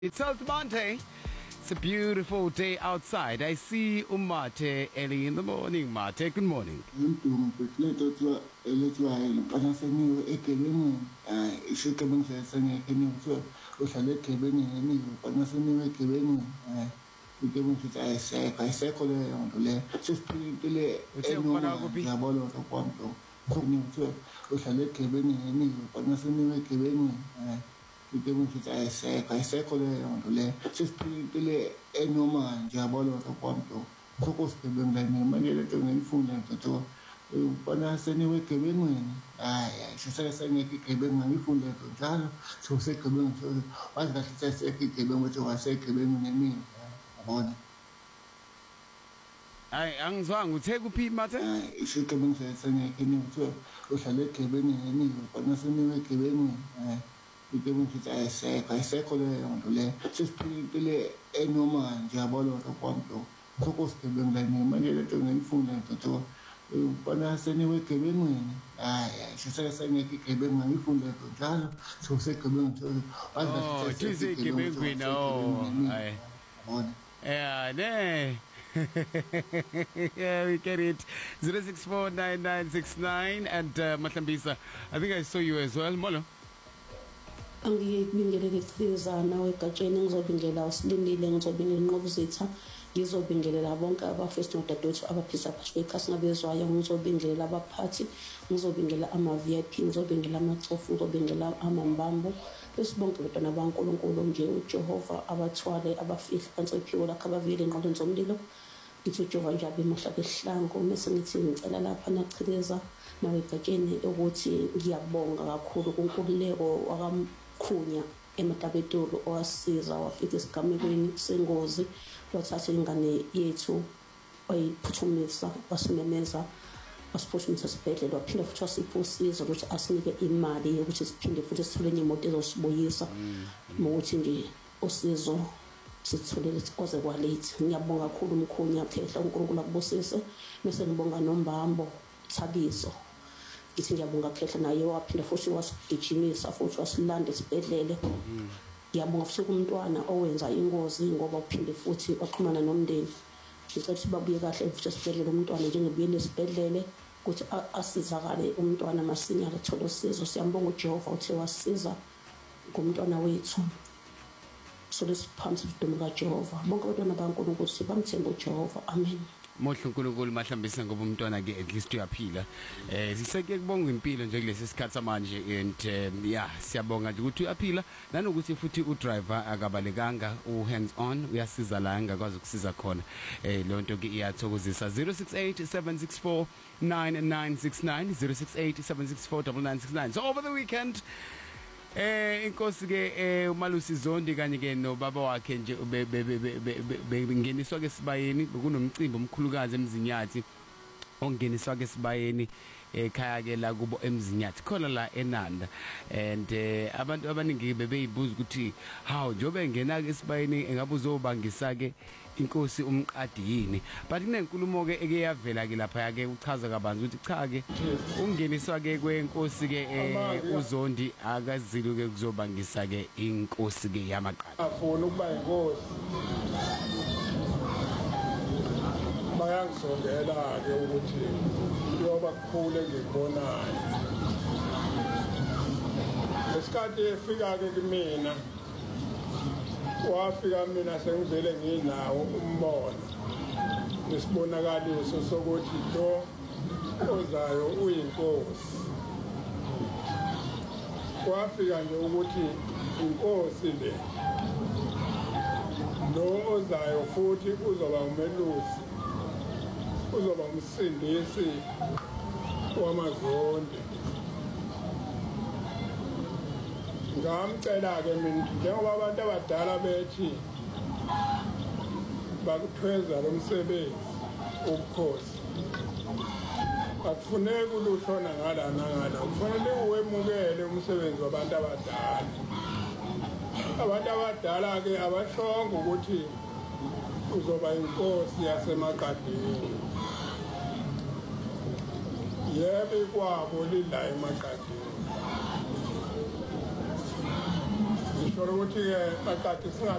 It's South Monday. It's a beautiful day outside. I see Umate early in the morning. Mate, good morning. Ayisekho leyo nto le sesiphilile enoma nje yabona kwanto sokusigebengani manje le nto ngiyifunda mfethu ubona seniwe egebengweni hayi sisesengeke igebengu ngiyifunda njalo sosegebengu wazi kahle seseke igebengu ukuthi wasegebengu nemini yabona Hayi angizwanga uthe kuphi mathe isigebengu sesengeke niwuthe uhlale egebengweni nemini ubona seniwe egebengweni ayisekho leyo nto le sesiphilile enoma nje yabona kwanto sokusigebengani manje le nto ngiyifunda mfethu ubona seniwe egebengweni hayi sisesengeke igebengu ngiyifunda njalo sosegebengu wazi kahle igebengweni hayi yabona ne yeah, we get it. 0649969 and Matlambisa. I think I saw you as well, Molo. Angiyibingelele ichizana wegatsheni ngizobingelela usilindile ngizobingelela inqobuzitha ngizobingelela bonke abafesti nodadewethu abaphisa phakathi kwekasi ngabezwayo ngizobingelela abaphathi ngizobingelela ama-VIP ngizobingelela amacofu ngizobingelela amambambo besibonke betwana baNkulunkulu nje uJehova abathwale abafihla kansephiwe lakho abavile engqondweni zomlilo ngithi uJehova nje abemuhla behlangu mase ngithi ngicela lapha nachileza nawe egatsheni ukuthi ngiyabonga kakhulu kunkululeko wakamkhunya eMatabetulu owasiza wafika esigamekweni sengozi wathatha ingane yethu wayiphuthumisa wasimemeza wasiphuthumisa esibhedlela waphinde futhi wasipha usizo ukuthi asinike imali yokuthi siphinde futhi sithole imoto ezosibuyisa ukuthi nje usizo sitholele koze kwalate ngiyabonga kakhulu umkhunya phehla uNkulunkulu akubusise bese ngibonga noMbambo Thabiso ngithi ngiyabonga phehla naye waphinde futhi wasigijimisa futhi wasilanda esibhedlele ngiyabonga futhi kumntwana owenza ingozi ngoba uphinde futhi waxhumana nomndeni ngicela ukuthi babuye kahle futhi esibhedlele umntwana njengebuyele esibhedlele ukuthi asizakale umntwana masinyane athole usizo siyambonga uJehova uthe wasiza ngomntwana wethu so lesiphamisa udumo kaJehova bonke abantwana baNkulunkulu sibamthemba uJehova amen Mohle uNkulunkulu Mahlambisa ngoba umntwana ke at least uyaphila siseke kubonga impilo nje kulesi sikhathi samanje and siyabonga nje ukuthi uyaphila nanokuthi futhi udriver akabalekanga hands on uyasiza la engakwazi ukusiza khona le nto ke iyathokozisa 0687649969 0687649969 so over the weekend inkosi ke uMalusi Zondi kanye ke no baba wakhe nje bengeniswa ke sibayeni bekunomcimbi omkhulukazi emzinyathi ongeniswa ke sibayeni ekhaya ke la kubo emzinyathi khona la eNanda and abantu abaningi bebeyibuza ukuthi how njobe ngena ke sibayeni engabe uzobangisa ke inkosi umqadi yini but kunenkulumo ke eke yavela ke lapha ke uchaza kabanzi ukuthi cha ke ungeniswa ke kwenkosi ke uZondi akazilu ke kuzobangisa ke inkosi ke yamaqadi afuna ukuba inkosi bayangisongela ke ukuthi yoba kukhule ngibonayo lesikhathi efika ke kumina wafika mina sengivele nginawo umbono nesibonakaliso sokuthi lo ozayo uyinkosi wafika nje ukuthi inkosi le lo ozayo futhi uzoba umelusi uzoba umsindisi wamaZondi ngamcela ke mina njengoba abantu abadala bethi bakuthweza lo msebenzi ubukhosi akufuneki uluhlona ngala nangala kufanele uwemukele umsebenzi wabantu abadala abantu abadala ke abashonga ukuthi uzoba inkosi yasemaqadeni yebo kwabo lila emaqadeni Sure ukuthi maqadi